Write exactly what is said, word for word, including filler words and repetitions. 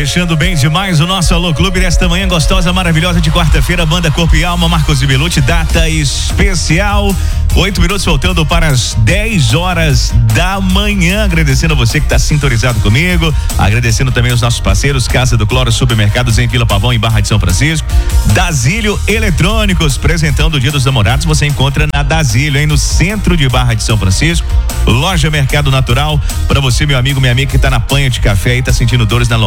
Fechando bem demais o nosso Alô Clube desta manhã gostosa, maravilhosa de quarta-feira, banda Corpo e Alma, Marcos e Belucci, data especial. Oito minutos faltando para as dez horas da manhã. Agradecendo a você que está sintonizado comigo, agradecendo também os nossos parceiros, Casa do Cloro, Supermercados em Vila Pavão, em Barra de São Francisco, Dasílio Eletrônicos, apresentando o Dia dos Namorados, você encontra na Dasílio, hein, no centro de Barra de São Francisco. Loja Mercado Natural, para você, meu amigo, minha amiga que está na panha de café e está sentindo dores na